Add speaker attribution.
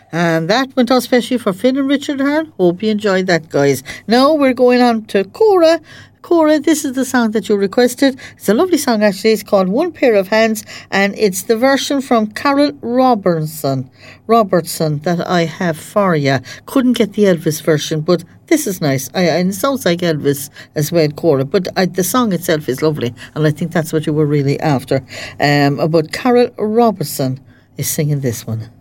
Speaker 1: And that went out especially for Finn and Richard Hearn. Hope you enjoyed that, guys. Now we're going on to Cora. Cora, this is the song that you requested. It's a lovely song, actually. It's called One Pair of Hands, and it's the version from Carol Robertson that I have for you. Couldn't get the Elvis version, but this is nice. And it sounds like Elvis as well, Cora, but the song itself is lovely, and I think that's what you were really after. But Carol Robertson is singing this one.